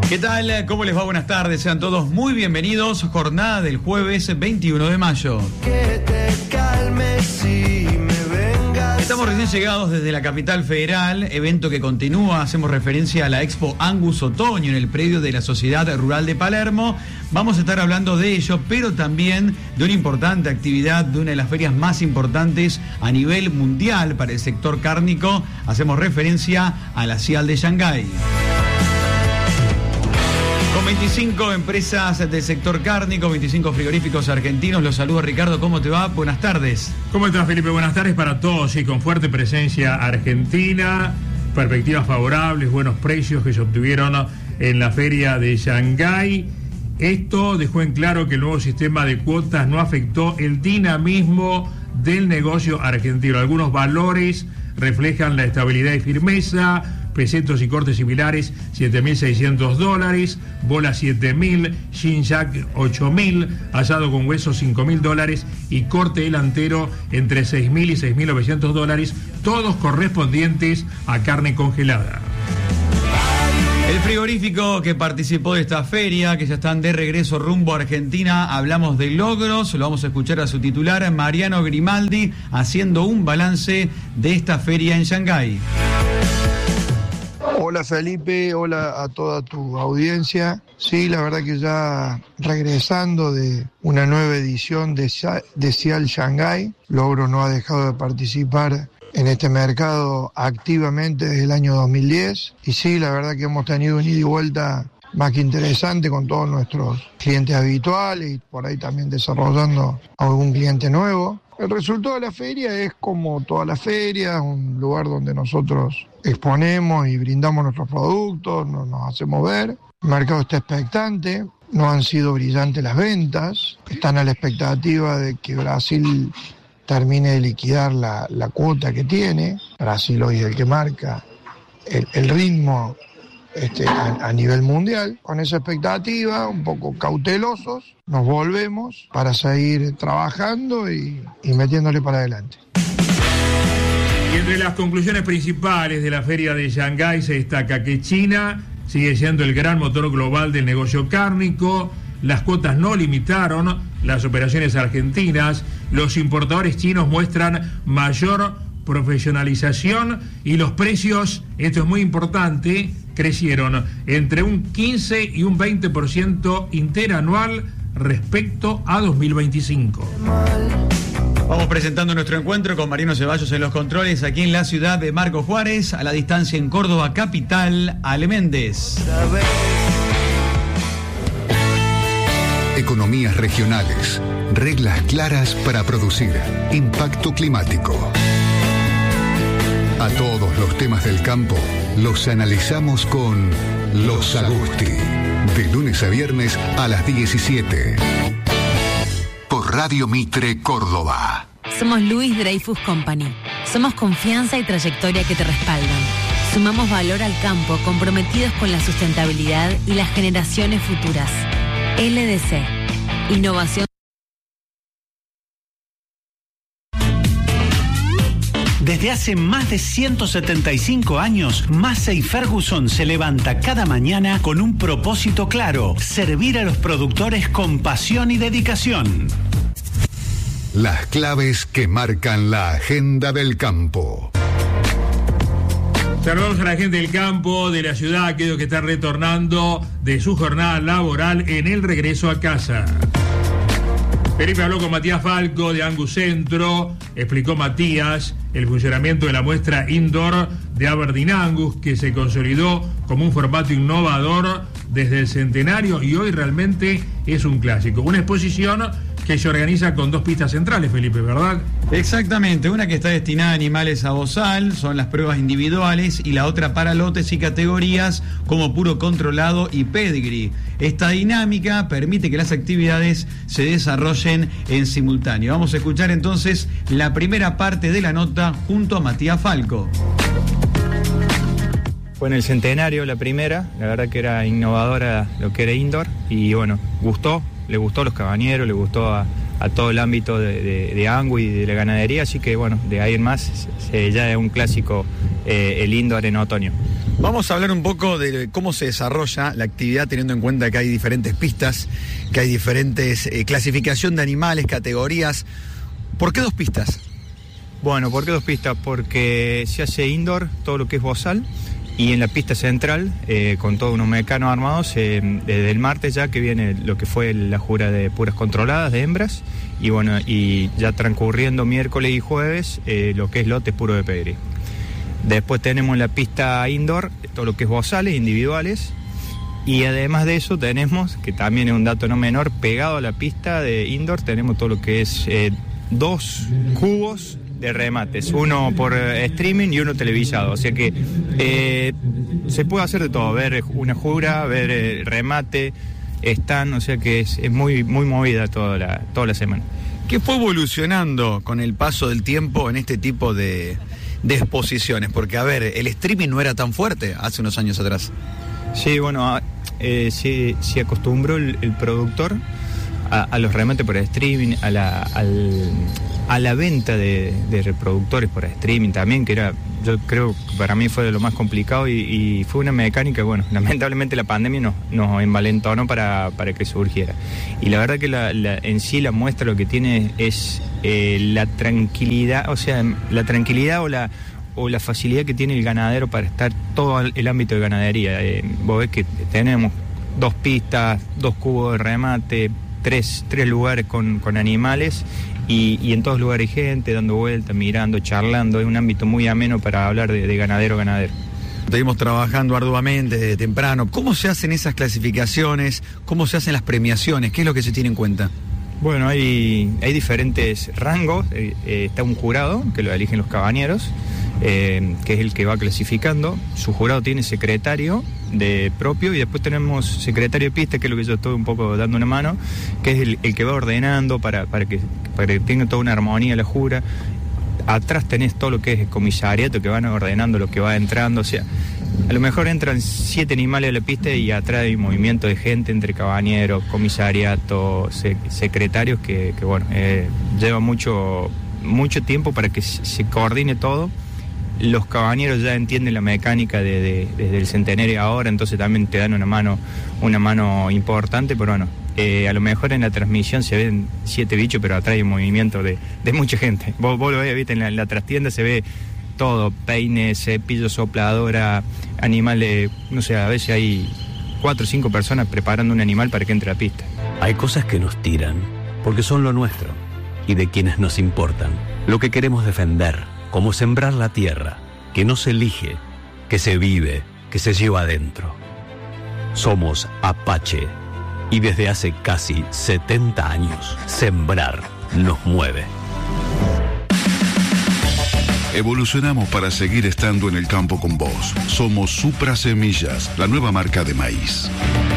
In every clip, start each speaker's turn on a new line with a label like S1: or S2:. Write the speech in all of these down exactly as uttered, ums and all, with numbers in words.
S1: ¿Qué tal? ¿Cómo les va? Buenas tardes. Sean todos muy bienvenidos. Jornada del jueves veintiuno de mayo.
S2: Que te calmes si me vengas.
S1: Estamos recién llegados desde la capital federal, evento que continúa. Hacemos referencia a la Expo Angus Otoño en el predio de la Sociedad Rural de Palermo. Vamos a estar hablando de ello, pero también de una importante actividad, de una de las ferias más importantes a nivel mundial para el sector cárnico. Hacemos referencia a la CIAL de Shanghái. Con veinticinco empresas del sector cárnico, veinticinco frigoríficos argentinos. Los saludo, Ricardo. ¿Cómo te va? Buenas tardes.
S3: ¿Cómo estás, Felipe? Buenas tardes para todos. Sí, con fuerte presencia argentina, perspectivas favorables, buenos precios que se obtuvieron en la feria de Shanghái. Esto dejó en claro que el nuevo sistema de cuotas no afectó el dinamismo del negocio argentino. Algunos valores reflejan la estabilidad y firmeza. Pesetos y cortes similares, siete mil seiscientos dólares, bola siete mil, Shinjak ocho mil, asado con hueso cinco mil dólares y corte delantero entre seis mil y seis mil novecientos dólares, todos correspondientes a carne congelada.
S1: El frigorífico que participó de esta feria, que ya están de regreso rumbo a Argentina, hablamos de logros, lo vamos a escuchar a su titular, Mariano Grimaldi, haciendo un balance de esta feria en Shanghái.
S4: Hola Felipe, hola a toda tu audiencia. Sí, la verdad que ya regresando de una nueva edición de, de CIAL Shanghái, Logro no ha dejado de participar en este mercado activamente desde el año dos mil diez. Y sí, la verdad que hemos tenido un ida y vuelta más que interesante con todos nuestros clientes habituales y por ahí también desarrollando algún cliente nuevo. El resultado de la feria es como todas las ferias, un lugar donde nosotros exponemos y brindamos nuestros productos, nos, nos hacemos ver. El mercado está expectante, no han sido brillantes las ventas, están a la expectativa de que Brasil termine de liquidar la, la cuota que tiene. Brasil hoy es el que marca el, el ritmo este, a, a nivel mundial. Con esa expectativa, un poco cautelosos, nos volvemos para seguir trabajando y, y metiéndole para adelante.
S3: Y entre las conclusiones principales de la feria de Shanghái se destaca que China sigue siendo el gran motor global del negocio cárnico. Las cuotas no limitaron las operaciones argentinas. Los importadores chinos muestran mayor profesionalización y los precios, esto es muy importante, crecieron entre un quince y un veinte por ciento interanual respecto a dos mil veinticinco.
S1: Vamos presentando nuestro encuentro con Mariano Ceballos en los controles aquí en la ciudad de Marcos Juárez, a la distancia en Córdoba capital, Ale Méndez.
S5: Economías regionales, reglas claras para producir, impacto climático. A todos los temas del campo los analizamos con Los Agusti, de lunes a viernes a las diecisiete. Por Radio Mitre Córdoba.
S6: Somos Louis Dreyfus Company. Somos confianza y trayectoria que te respaldan. Sumamos valor al campo, comprometidos con la sustentabilidad y las generaciones futuras. L D C. Innovación.
S7: Desde hace más de ciento setenta y cinco años, Massey Ferguson se levanta cada mañana con un propósito claro: servir a los productores con pasión y dedicación.
S5: Las claves que marcan la agenda del campo.
S3: Saludamos a la gente del campo, de la ciudad, aquellos que están retornando de su jornada laboral en el regreso a casa. Felipe habló con Matías Falco de Angus Centro. Explicó Matías el funcionamiento de la muestra indoor de Aberdeen Angus, que se consolidó como un formato innovador desde el centenario y hoy realmente es un clásico. Una exposición que se organiza con dos pistas centrales, Felipe, ¿verdad?
S1: Exactamente, una que está destinada a animales a bozal, son las pruebas individuales, y la otra para lotes y categorías como puro controlado y pedigree. Esta dinámica permite que las actividades se desarrollen en simultáneo. Vamos a escuchar entonces la primera parte de la nota junto a Matías Falco.
S8: Fue en el centenario la primera, la verdad que era innovadora lo que era indoor y bueno, gustó, le gustó a los cabañeros, le gustó a, a todo el ámbito de, de, de Angus y de la ganadería, así que bueno, de ahí en más se, ya es un clásico eh, el indoor en otoño.
S1: Vamos a hablar un poco de cómo se desarrolla la actividad, teniendo en cuenta que hay diferentes pistas, que hay diferentes eh, clasificación de animales, categorías. ¿Por qué dos pistas?
S8: Bueno, ¿por qué dos pistas? Porque se hace indoor todo lo que es bozal, y en la pista central, eh, con todos unos mecanos armados, eh, desde el martes ya que viene lo que fue la jura de puras controladas de hembras, y bueno, y ya transcurriendo miércoles y jueves, eh, lo que es lotes puro de pedigrí. Después tenemos la pista indoor, todo lo que es bozales individuales, y además de eso tenemos, que también es un dato no menor, pegado a la pista de indoor tenemos todo lo que es eh, dos cubos de remates, uno por eh, streaming y uno televisado, o sea que eh, se puede hacer de todo, ver una jura, ver eh, remate, stand, o sea que es, es muy, muy movida toda la, toda la semana.
S1: ¿Qué fue evolucionando con el paso del tiempo en este tipo de, de exposiciones? Porque, a ver, el streaming no era tan fuerte hace unos años atrás.
S8: Sí, bueno, eh, se, se acostumbró el, el productor a, a los remates por streaming, a la, al, a la venta de, de reproductores por streaming también, que era, yo creo que para mí fue de lo más complicado y, y fue una mecánica, bueno, lamentablemente la pandemia nos, nos envalentonó para, para que surgiera. Y la verdad que la, la, en sí la muestra lo que tiene es eh, la tranquilidad, o sea, la tranquilidad o la... o la facilidad que tiene el ganadero para estar todo el ámbito de ganadería. Eh, vos ves que tenemos dos pistas, dos cubos de remate, tres, tres lugares con, con animales y, y en todos lugares hay gente dando vueltas, mirando, charlando. Es un ámbito muy ameno para hablar de, de ganadero ganadero.
S1: Estuvimos trabajando arduamente desde temprano. ¿Cómo se hacen esas clasificaciones? ¿Cómo se hacen las premiaciones? ¿Qué es lo que se tiene en cuenta?
S8: Bueno, hay, hay diferentes rangos. Eh, eh, está un jurado que lo eligen los cabañeros, Eh, que es el que va clasificando. Su jurado tiene secretario de propio y después tenemos secretario de pista, que es lo que yo estoy un poco dando una mano, que es el, el que va ordenando para, para, que, para que tenga toda una armonía la jura. Atrás tenés todo lo que es el comisariato, que van ordenando lo que va entrando, o sea, a lo mejor entran siete animales a la pista y atrás hay un movimiento de gente entre cabañeros, comisariato, sec, secretarios, que, que bueno, eh, lleva mucho, mucho tiempo para que se, se coordine todo. Los cabañeros ya entienden la mecánica de, de, desde el centenario ahora, entonces también te dan una mano, una mano importante, pero bueno, eh, a lo mejor en la transmisión se ven siete bichos, pero atrás hay un movimiento de, de mucha gente. Vos, vos lo ves, viste, en la, en la trastienda se ve todo, peines, cepillo, sopladora, animales, no sé, a veces hay cuatro o cinco personas preparando un animal para que entre a la pista.
S7: Hay cosas que nos tiran, porque son lo nuestro, y de quienes nos importan, lo que queremos defender. Como sembrar la tierra, que no se elige, que se vive, que se lleva adentro. Somos Apache, y desde hace casi setenta años, sembrar nos mueve.
S9: Evolucionamos para seguir estando en el campo con vos. Somos Supra Semillas, la nueva marca de maíz.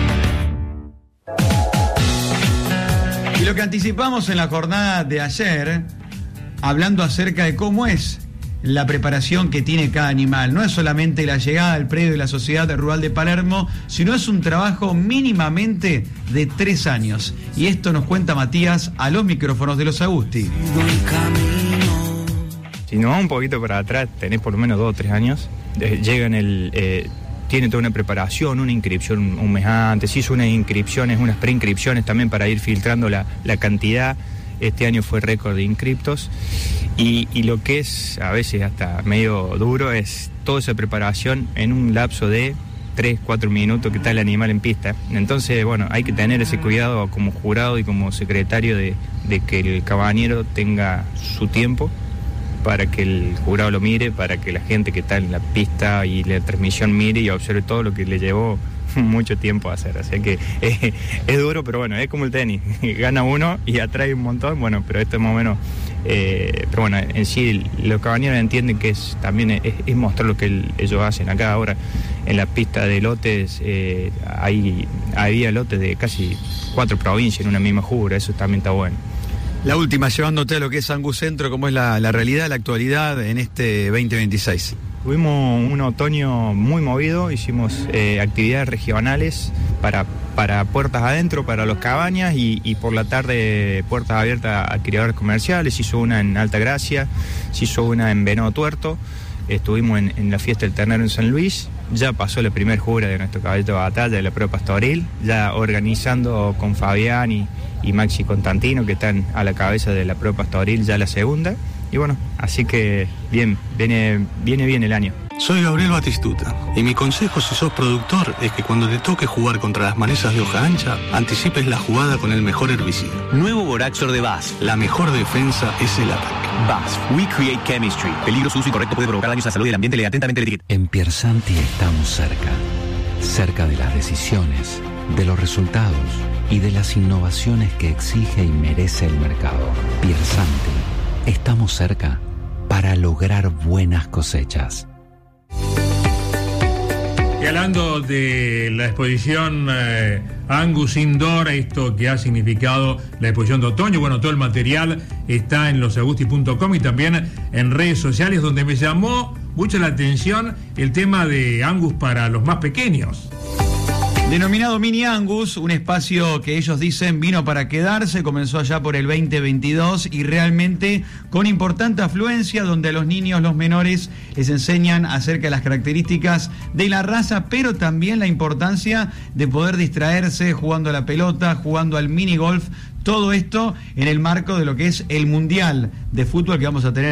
S1: Y lo que anticipamos en la jornada de ayer, hablando acerca de cómo es la preparación que tiene cada animal. No es solamente la llegada al predio de la Sociedad Rural de Palermo, sino es un trabajo mínimamente de tres años. Y esto nos cuenta Matías a los micrófonos de los Agusti.
S8: Si nos vamos un poquito para atrás, tenés por lo menos dos o tres años. Llegan el... Eh, tiene toda una preparación, una inscripción un mes antes, se hizo unas inscripciones, unas preinscripciones también para ir filtrando la, la cantidad. Este año fue récord de inscriptos y, y lo que es a veces hasta medio duro es toda esa preparación en un lapso de tres, cuatro minutos que está el animal en pista. Entonces, bueno, hay que tener ese cuidado como jurado y como secretario de, de que el cabañero tenga su tiempo para que el jurado lo mire, para que la gente que está en la pista y la transmisión mire y observe todo lo que le llevó mucho tiempo a hacer, así que eh, es duro, pero bueno, es como el tenis, gana uno y atrae un montón, bueno, pero esto es más o menos, eh, pero bueno, en sí los cabañeros entienden que es también es, es mostrar lo que el, ellos hacen. Acá ahora en la pista de lotes eh, hay, había lotes de casi cuatro provincias en una misma jura, eso también está bueno.
S1: La última, llevándote a lo que es Angus Centro, ¿cómo es la, la realidad, la actualidad en este veinte veintiséis?
S8: Tuvimos un otoño muy movido, hicimos eh, actividades regionales para, para puertas adentro, para los cabañas, y, y por la tarde puertas abiertas a criadores comerciales. Se hizo una en Altagracia, se hizo una en Venado Tuerto, estuvimos en, en la fiesta del ternero en San Luis, ya pasó la primer jura de nuestro caballito de batalla de la prueba pastoril, ya organizando con Fabián y, y Maxi Constantino, que están a la cabeza de la prueba pastoril, ya la segunda. Y bueno, así que bien, viene, viene bien el año.
S10: Soy Gabriel Batistuta y mi consejo si sos productor es que cuando te toque jugar contra las malezas de hoja ancha, anticipes la jugada con el mejor herbicida.
S11: Nuevo Boraxor de B A S F.
S10: La mejor defensa es el ataque.
S11: B A S F. We create chemistry. Peligro, uso incorrecto puede provocar daños a la salud y al ambiente. Lea atentamente la etiqueta.
S12: En Piersanti estamos cerca. Cerca de las decisiones, de los resultados y de las innovaciones que exige y merece el mercado. Piersanti. Estamos cerca para lograr buenas cosechas.
S3: Y hablando de la exposición eh, Angus Indoor, esto que ha significado la exposición de otoño, bueno, todo el material está en los agusti punto com y también en redes sociales, donde me llamó mucho la atención el tema de Angus para los más pequeños.
S1: Denominado Mini Angus, un espacio que ellos dicen vino para quedarse, comenzó allá por el veinte veintidós y realmente con importante afluencia, donde a los niños, los menores, les enseñan acerca de las características de la raza, pero también la importancia de poder distraerse jugando a la pelota, jugando al mini golf, todo esto en el marco de lo que es el Mundial de Fútbol que vamos a tener